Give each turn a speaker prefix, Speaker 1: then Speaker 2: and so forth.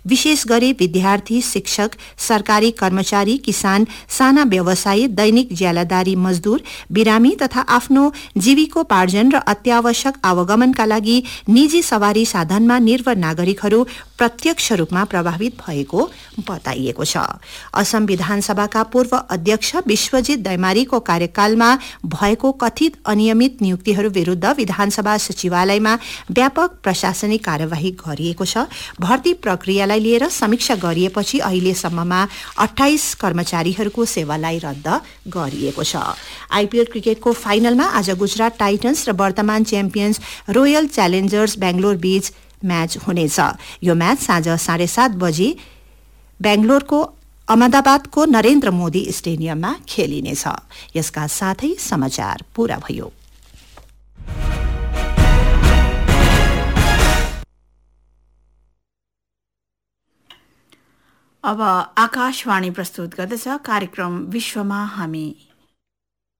Speaker 1: विशेष गरी विद्यार्थी, शिक्षक, सरकारी कर्मचारी, किसान, साना व्यवसायी, दैनिक ज्यालादारी मजदूर, बिरामी तथा आफ्नो जीविकोपार्जन र अत्यावश्यक आवागमनका लागि निजी सवारी साधनमा निर्भर नागरिकहरू प्रत्यक्ष रूपमा प्रभावित भएको बताइएको छ। असम विधानसभाका पूर्व अध्यक्ष विश्वजित दैमारीको कार्यकालमा भएको कथित अनियमित नियुक्तिहरू विरूद्ध विधानसभा सचिवालयमा व्यापक प्रशासनिक कार्यवाही गरिएको छ। भर्ती प्रक्रियालाई लिएर समीक्षा गरिएपछि अहिलेसम्ममा 28 कर्मचारीहरूको सेवालाई रद्द गरिएको छ। आईपीएल क्रिकेटको फाइनलमा आज गुजरात टाइटन्स र वर्तमान च्याम्पियन्स रोयल च्यालेन्जर्स बेंगलोर बीच म्याच हुनेछ। यो म्याच साँझ 7:30 बजे बेंगलोरको अहमदाबादको नरेन्द्र मोदी स्टेडियममा खेलिनेछ। यसका साथै समाचार पूरा भयो।
Speaker 2: अब आकाशवाणी प्रस्तुत गर्दछ कार्यक्रम विश्वमा हामी।